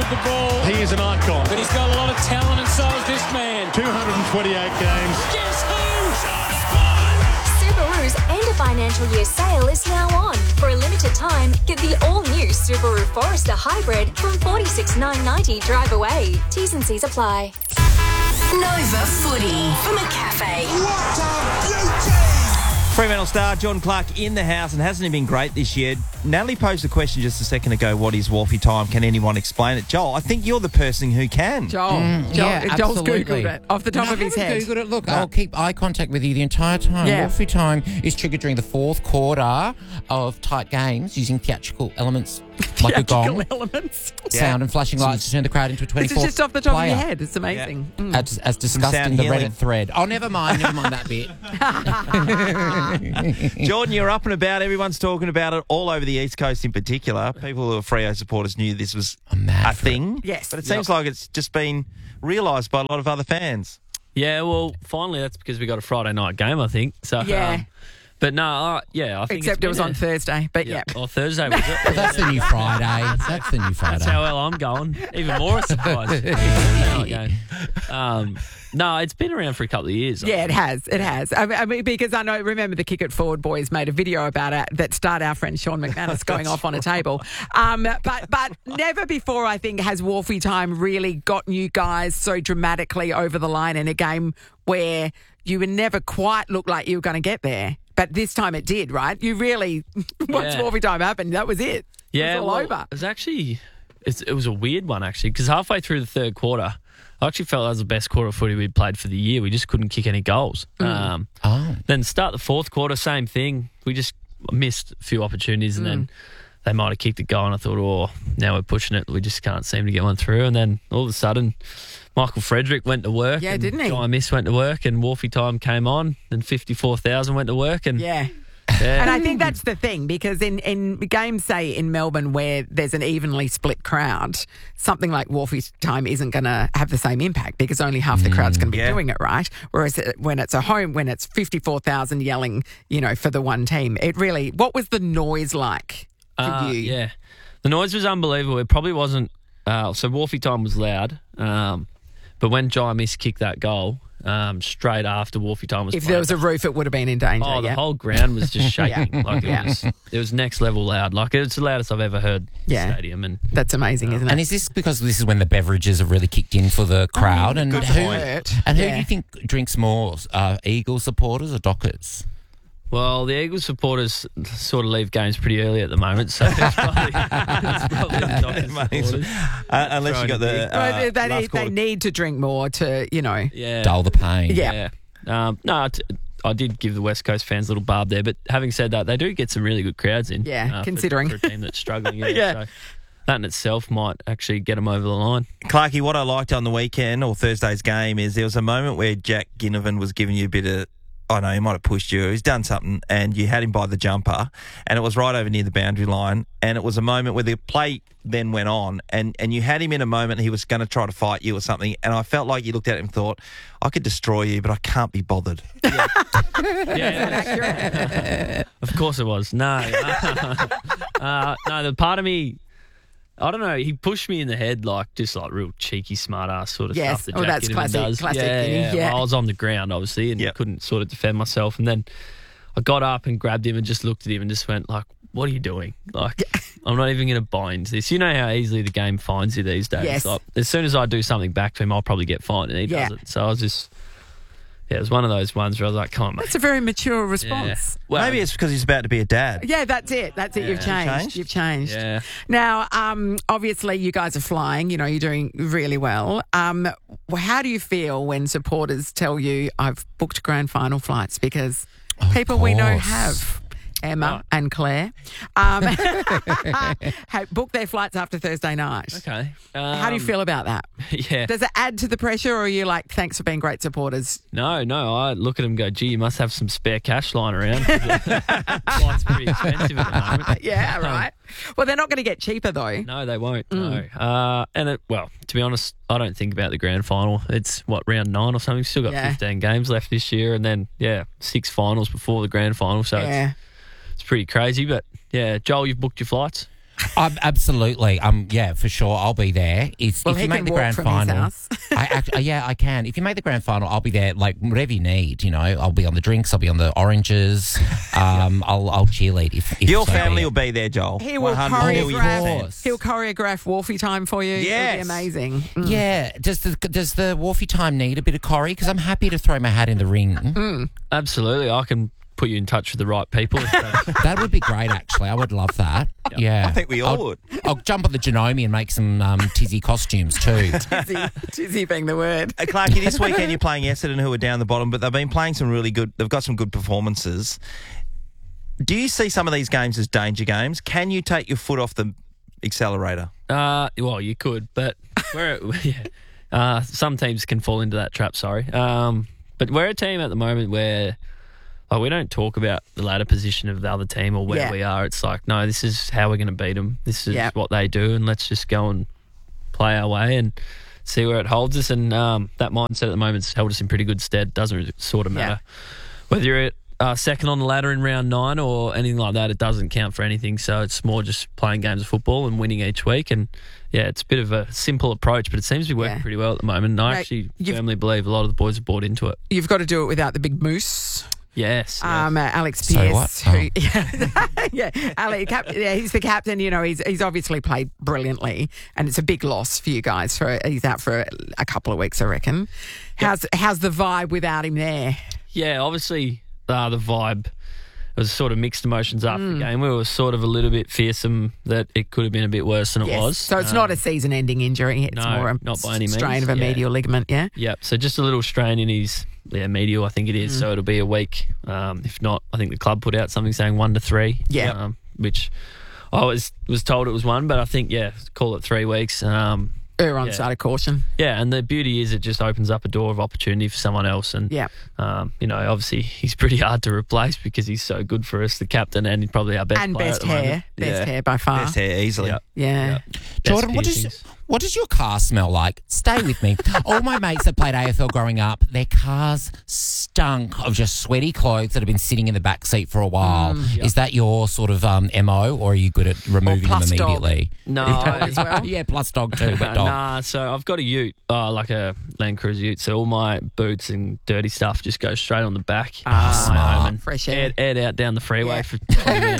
with the ball. He is an icon. But he's got a lot of talent, and so is this man. 228 games. Guess who? Subaru's end of financial year sale is now on. For a limited time, get the all-new Subaru Forester Hybrid from $46,990 drive away. T's and C's apply. Nova Footy from a cafe. What a beauty! Fremantle star John Clark in the house, and hasn't he been great this year? Natalie posed the question just a second ago, what is Wolfie time? Can anyone explain it? Joel, I think you're the person who can. Joel's Googled it off the top of his head. Googled it. Look, I'll keep eye contact with you the entire time. Yeah. Wolfie time is triggered during the fourth quarter of tight games using theatrical elements like a gong, elements. sound and flashing lights to turn the crowd into a 24 This is just off the top player. of your head. It's amazing. Yeah. As discussed sound in the healing. Reddit thread. Oh, never mind that bit. Jordan, you're up and about. Everyone's talking about it all over the East Coast in particular. People who are Freo supporters knew this was a thing. Yes. But it seems like it's just been realised by a lot of other fans. Yeah, well, finally that's because we got a Friday night game, I think. So Yeah. but no, I think Except it was on Thursday. But yeah. Oh, Thursday was it? Well, that's the new Friday. That's the new Friday. That's how well I'm going. Even more surprised. No, it's been around for a couple of years. Yeah, it has. It has. I mean, because I know, remember the Kick It Forward boys made a video about it that starred our friend Sean McManus going off on a table. But never before, I think, has Wolfie time really gotten you guys so dramatically over the line in a game where you would never quite look like you were going to get there. But this time it did, right? You really, once Wolfie time happened, that was it. Yeah, it was all over. It was actually, it was a weird one, actually, because halfway through the third quarter, I actually felt that was the best quarter of footy we'd played for the year. We just couldn't kick any goals. Then start the fourth quarter, same thing. We just missed a few opportunities, and then they might have kicked a goal, and I thought, oh, now we're pushing it. We just can't seem to get one through. And then all of a sudden, Michael Frederick went to work. Yeah, didn't he? Guy Miss went to work, and Wolfie time came on, and 54,000 went to work. And Yeah. And I think that's the thing, because in games, say, in Melbourne where there's an evenly split crowd, something like Wolfie's time isn't going to have the same impact because only half the crowd's going to be doing it, right? Whereas when it's a home, when it's 54,000 yelling, for the one team, it really, what was the noise like for you? Yeah. The noise was unbelievable. It probably wasn't, so Wolfie time was loud, but when Jai Miss kicked that goal, straight after Wolfie time was If played, there was a roof, it would have been in danger. the whole ground was just shaking. Yeah. Like it was next level loud. Like it's the loudest I've ever heard the stadium. And That's amazing, isn't it? And is this because this is when the beverages have really kicked in for the crowd? And good who point. do you think drinks more, Eagles supporters or Dockers? well, the Eagles supporters sort of leave games pretty early at the moment, so it's probably the Dockers supporters. Unless you got the Well, they last quarter. need to drink more to, Yeah. Dull the pain. Yeah. No, I did give the West Coast fans a little barb there, but having said that, they do get some really good crowds in. Yeah, considering. for a team that's struggling. Yeah. So that in itself might actually get them over the line. Clarkey, what I liked on the weekend or Thursday's game is there was a moment where Jack Ginnivan was giving you a bit of, oh no, he might have pushed you. He's done something, and you had him by the jumper, and it was right over near the boundary line. And it was a moment where the play then went on, and you had him in a moment he was going to try to fight you or something. And I felt like you looked at him and thought, I could destroy you, but I can't be bothered. Yeah, of course it was. No, no. The part of me, I don't know. He pushed me in the head, just like real cheeky, smart ass sort of Yes. stuff that Oh, Jack that's Ginnivan classic- does. classic yeah, Ginny, yeah. yeah. Well, I was on the ground, obviously, and couldn't sort of defend myself. And then I got up and grabbed him and just looked at him and just went like, "What are you doing? Like, I'm not even going to buy into this." You know how easily the game finds you these days. Yes. Like, as soon as I do something back to him, I'll probably get fined, and he doesn't. So I was just. Yeah, it was one of those ones where I was like, come on, mate. That's a very mature response. Well, Maybe it's because he's about to be a dad. Yeah, that's it. That's it. You've changed. You've changed. Yeah. Now, obviously, you guys are flying. You're doing really well. How do you feel when supporters tell you, I've booked grand final flights? Because people we know have. Emma and Claire have booked their flights after Thursday night. Okay. How do you feel about that? Yeah. Does it add to the pressure, or are you like, thanks for being great supporters? No. I look at him and go, gee, you must have some spare cash lying around. Flight's pretty expensive at the moment. Yeah, right. Well, they're not going to get cheaper, though. No, they won't. No. To be honest, I don't think about the grand final. It's, round 9 or something? We've still got 15 games left this year, and then, 6 finals before the grand final. So it's pretty crazy. But, Joel, you've booked your flights? Absolutely. Yeah, for sure. I'll be there. If you make the grand final, I can. If you make the grand final, I'll be there. Like whatever you need, I'll be on the drinks. I'll be on the oranges. I'll cheerlead. If your family will be there, Joel. He will choreograph. He'll choreograph Wharfie time for you. Yes. It'll be amazing. Yeah. Does the Wharfie time need a bit of Corrie? Because I'm happy to throw my hat in the ring. Absolutely. I can put you in touch with the right people. That would be great, actually. I would love that. Yeah. I think we all would. I'll jump on the Genome and make some Tizzy costumes too. Tizzy being the word. Clarkie, this weekend you're playing Essendon, who are down the bottom, but they've been playing some really good. They've got some good performances. Do you see some of these games as danger games? Can you take your foot off the accelerator? Well, you could, but some teams can fall into that trap. Sorry, but we're a team at the moment where. Oh, we don't talk about the ladder position of the other team or where we are. It's like, no, this is how we're going to beat them. This is what they do, and let's just go and play our way and see where it holds us. And that mindset at the moment has held us in pretty good stead. Doesn't sort of matter whether you're at second on the ladder in round 9 or anything like that. It doesn't count for anything. So it's more just playing games of football and winning each week. And it's a bit of a simple approach, but it seems to be working pretty well at the moment. And I actually firmly believe a lot of the boys have bought into it. You've got to do it without the big moose. Yes. Alex Pearce. He's the captain. He's obviously played brilliantly, and it's a big loss for you guys. He's out for a couple of weeks, I reckon. How's the vibe without him there? Yeah, obviously the vibe was sort of mixed emotions after the game. We were sort of a little bit fearsome that it could have been a bit worse than it was. So it's not a season-ending injury. It's more a not by any means. Strain of a medial ligament. Yeah. Yep. So just a little strain in his. Medial, I think it is. So it'll be a week. If not, I think the club put out something saying 1 to 3. Yeah. Which I was told it was 1, but I think, call it 3 weeks. On the side of caution. Yeah, and the beauty is it just opens up a door of opportunity for someone else. And, obviously he's pretty hard to replace because he's so good for us, the captain, and probably our best and player best at the hair. moment. Best hair by far. Best hair, easily. Yeah. Jordan, what does your car smell like? Stay with me. All my mates that played AFL growing up, their cars stunk of just sweaty clothes that have been sitting in the back seat for a while. Is that your sort of MO, or are you good at removing them immediately? Dog. No. as well? Yeah, plus dog too, but dog. Nah, so I've got a ute, like a Land Cruiser ute, so all my boots and dirty stuff just goes straight on the back. Smart. Fresh air. Aired out down the freeway for 20 minutes.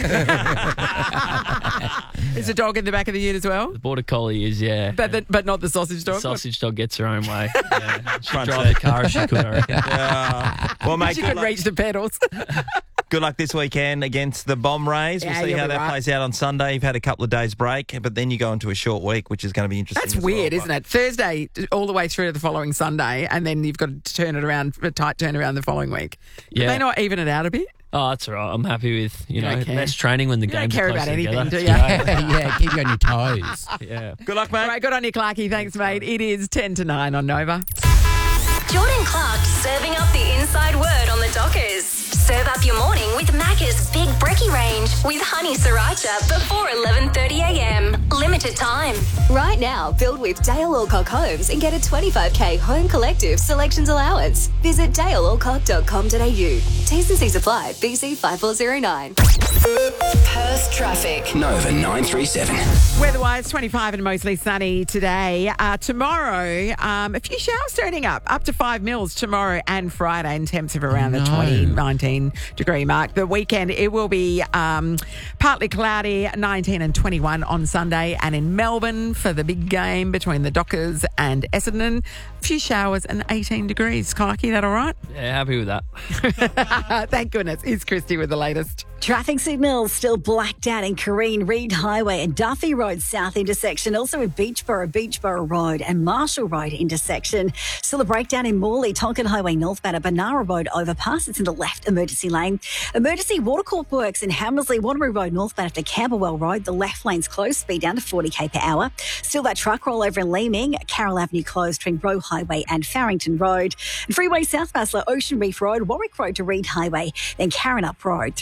Is a dog in the back of the ute as well? The Border Collie is, But not the sausage dog? The sausage dog gets her own way. Yeah. She'd drive the car if she could, I reckon. Well, mate, she could reach the pedals. Good luck this weekend against the Bomb Rays. We'll see how that plays out on Sunday. You've had a couple of days break, but then you go into a short week, which is going to be interesting. That's weird, isn't it? Thursday all the way through to the following Sunday, and then you've got to turn it around, a tight turnaround the following week. Did they not even it out a bit? Oh, that's all right. I'm happy with, less training when the game's don't care about anything, together. do you? Yeah, keep you on your toes. Yeah. Good luck, mate. All right, good on you, Clarkie. Thanks, mate. It is 10 to 9 on Nova. Jordan Clark serving up the inside word on the Dockers. Serve up your morning with Macca's Big Brekkie Range with Honey Sriracha before 11:30am. Limited time. Right now, build with Dale Alcock Homes and get a 25k home collective selections allowance. Visit dalealcock.com.au. T's and C's apply. BC 5409. Perth traffic. Nova 937. Weather-wise, 25 and mostly sunny today. Tomorrow, a few showers turning up to 5 mils tomorrow and Friday, and temps of around the 19 degree mark. The weekend, it will be partly cloudy, 19 and 21 on Sunday, and in Melbourne for the big game between the Dockers and Essendon, a few showers and 18 degrees. Clarkie, that all right? Yeah, happy with that. Thank goodness. Here's Christy with the latest. Traffic signals still blacked out in Careen, Reed Highway and Duffy Road South intersection. Also at Beachborough Road and Marshall Road intersection. Still a breakdown in Morley, Tonkin Highway northbound at Banara Road overpass. It's in the left emergency lane. Emergency watercourt works in Hammersley, Waterloo Road northbound after Camberwell Road. The left lane's closed, speed down to 40k per hour. Still that truck roll over in Leeming, Carroll Avenue closed between Roe Highway and Farrington Road. And Freeway South Basler, Ocean Reef Road, Warwick Road to Reed Highway, then Karrinyup Road through to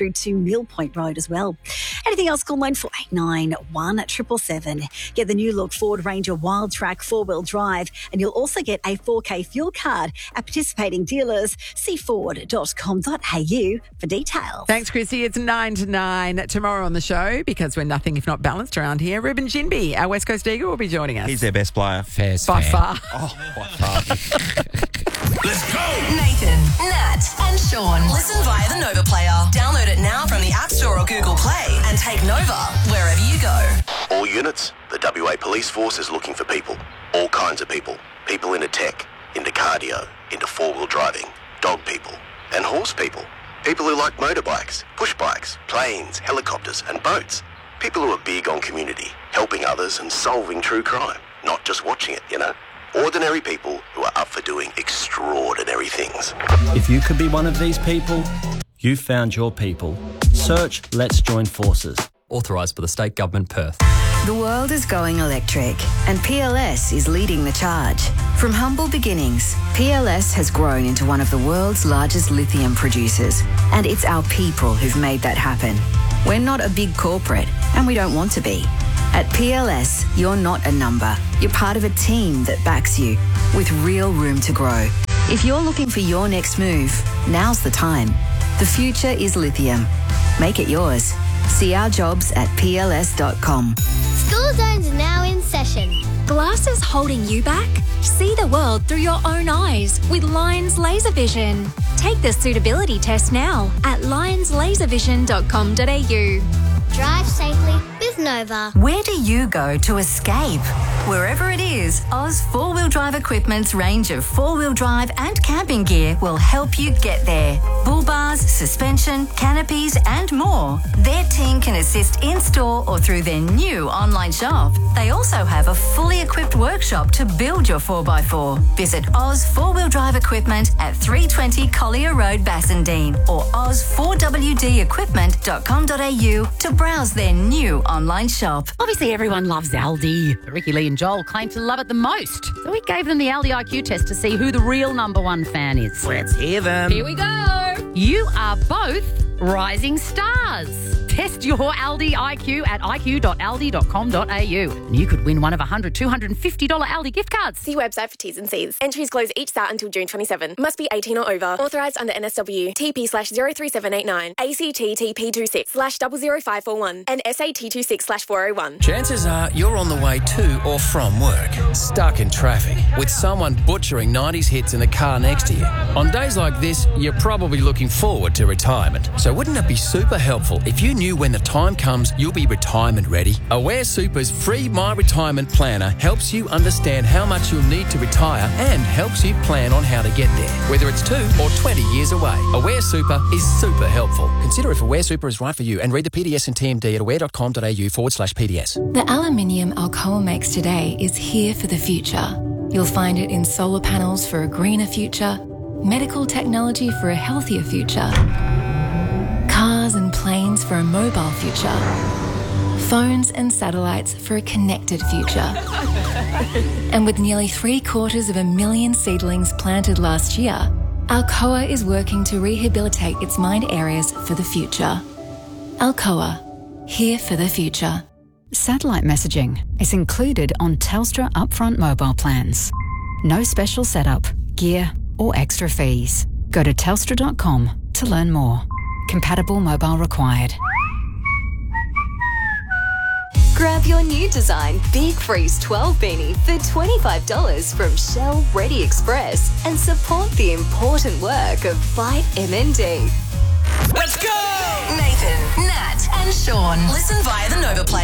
Mill Point Road as well. Anything else, call 9489 777. Get the new look Ford Ranger Wild Track 4-wheel drive, and you'll also get a 4K fuel card at participating dealers. See ford.com.au for details. Thanks, Chrissy. It's 9 to 9 tomorrow on the show, because we're nothing if not balanced around here. Ruben Jinby, our West Coast Eagle, will be joining us. He's their best player. By far. Oh, by far. Let's go. Nathan, Nat, and Sean. Listen via the Nova Player. Download it now from the App Store or Google Play and take Nova wherever you go. All units, the WA Police Force is looking for people. All kinds of people. People into tech, into cardio, into four-wheel driving, dog people, and horse people. People who like motorbikes, push bikes, planes, helicopters, and boats. People who are big on community, helping others and solving true crime, not just watching it, you know. Ordinary people who are up for doing extraordinary things. If you could be one of these people, you found your people. Search Let's Join Forces. Authorised by the State Government, Perth. The world is going electric, and PLS is leading the charge. From humble beginnings, PLS has grown into one of the world's largest lithium producers, and it's our people who've made that happen. We're not a big corporate, and we don't want to be. At PLS, you're not a number. You're part of a team that backs you, with real room to grow. If you're looking for your next move, now's the time. The future is lithium. Make it yours. See our jobs at pls.com. School Zones are now in session. Glasses holding you back? See the world through your own eyes with Lions Laser Vision. Take the suitability test now at lionslaservision.com.au. Drive safely with Nova. Where do you go to escape? Wherever it is, Oz 4-Wheel Drive Equipment's range of 4-wheel drive and camping gear will help you get there. Bull bars, suspension, canopies and more. Their team can assist in-store or through their new online shop. They also have a fully equipped workshop to build your 4x4. Visit Oz 4-Wheel Drive Equipment at 320 Collier Road, Bassendean, or oz4wdequipment.com.au to browse their new online shop. Obviously, everyone loves Aldi. Ricky, Lee and Joel claim to love it the most. So we gave them the Aldi IQ test to see who the real number one fan is. Let's hear them. Here we go. You are both rising stars. Test your Aldi IQ at iq.aldi.com.au. And you could win one of $100, $250 Aldi gift cards. See website for T's and C's. Entries close each start until June 27. Must be 18 or over. Authorised under NSW. TP/03789. ACT TP26/00541. And SAT 26/401. Chances are you're on the way to or from work, stuck in traffic, with someone butchering 90s hits in the car next to you. On days like this, you're probably looking forward to retirement. So wouldn't it be super helpful if you knew when the time comes you'll be retirement ready? Aware Super's free My Retirement Planner helps you understand how much you'll need to retire and helps you plan on how to get there, whether it's 2 or 20 years away. Aware Super is super helpful. Consider if Aware Super is right for you and read the PDS and TMD at aware.com.au/PDS. The aluminium Alcoa makes today is here for the future. You'll find it in solar panels for a greener future, medical technology for a healthier future, cars and planes for a mobile future, phones and satellites for a connected future. And with nearly 750,000 seedlings planted last year, Alcoa is working to rehabilitate its mined areas for the future. Alcoa, here for the future. Satellite messaging is included on Telstra upfront mobile plans. No special setup, gear or extra fees. Go to telstra.com to learn more. Compatible mobile required. Grab your new design Big Freeze 12 beanie for $25 from Shell Ready Express and support the important work of Fight MND. Let's go! Nathan, Nat and Sean. Listen via the Nova Player.